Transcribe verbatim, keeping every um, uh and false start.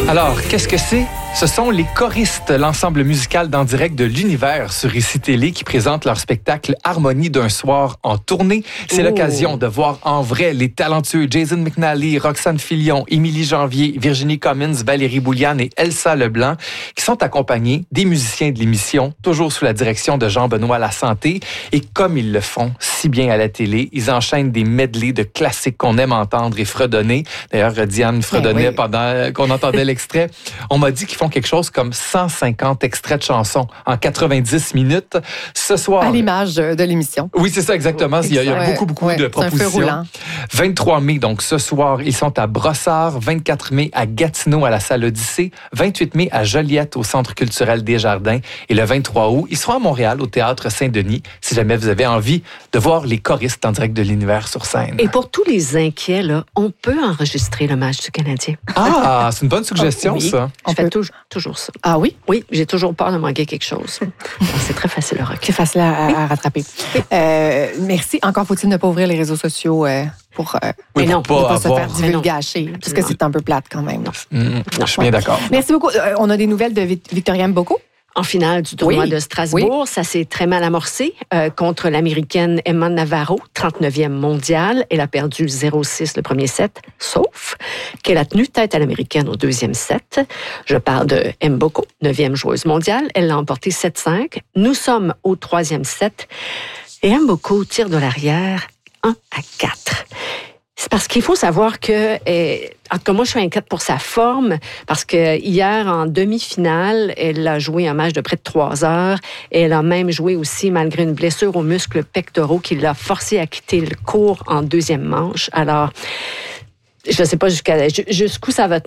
Alors, qu'est-ce que c'est? Ce sont les choristes, l'ensemble musical d'En direct de l'univers sur Ici Télé qui présente leur spectacle Harmonie d'un soir en tournée. C'est oh. l'occasion de voir en vrai les talentueux Jason McNally, Roxane Filion, Émilie Janvier, Virginie Cummins, Valérie Bouliane et Elsa Leblanc qui sont accompagnés des musiciens de l'émission, toujours sous la direction de Jean-Benoît Lasanté. Et comme ils le font si bien à la télé, ils enchaînent des medleys de classiques qu'on aime entendre et fredonner. D'ailleurs, Diane fredonnait oui. pendant qu'on entendait l'extrait. On m'a dit qu'ils font quelque chose comme cent cinquante extraits de chansons en quatre-vingt-dix minutes. Ce soir... À l'image de l'émission. Oui, c'est ça, exactement. Il y a, il y a beaucoup, beaucoup ouais, de propositions. vingt-trois mai, donc ce soir, ils sont à Brossard. vingt-quatre mai, à Gatineau, à la salle Odyssée. vingt-huit mai, à Joliette, au Centre culturel des Jardins. Et le vingt-trois août, ils seront à Montréal, au Théâtre Saint-Denis, si jamais vous avez envie de voir les choristes en direct de l'univers sur scène. Et pour tous les inquiets, là, on peut enregistrer le match du Canadien. Ah, c'est une bonne suggestion, oui. ça. On fait toujours, toujours ça. Ah oui? Oui, j'ai toujours peur de manquer quelque chose. C'est très facile à recueillir. C'est facile à, à, à rattraper. Oui. Euh, merci. Encore faut-il ne pas ouvrir les réseaux sociaux euh, pour euh, oui, non, pour pas, pas se avoir... faire divulgacher, parce que c'est un peu plate quand même. Mmh, non, je suis bien d'accord. Merci beaucoup. Euh, on a des nouvelles de Victoria Mboko? En finale du tournoi oui. de Strasbourg, oui. ça s'est très mal amorcé euh, contre l'Américaine Emma Navarro, trente-neuvième mondiale. Elle a perdu zéro six le premier set, sauf qu'elle a tenu tête à l'Américaine au deuxième set. Je parle de Mboko, neuvième joueuse mondiale. Elle l'a emporté sept cinq. Nous sommes au troisième set et Mboko tire de l'arrière un à quatre. C'est parce qu'il faut savoir que, eh, en tout cas, moi, je suis inquiète pour sa forme, parce que hier, en demi-finale, elle a joué un match de près de trois heures. Et elle a même joué aussi, malgré une blessure aux muscles pectoraux, qui l'a forcée à quitter le court en deuxième manche. Alors, je ne sais pas jusqu'à, jusqu'où ça va tenir.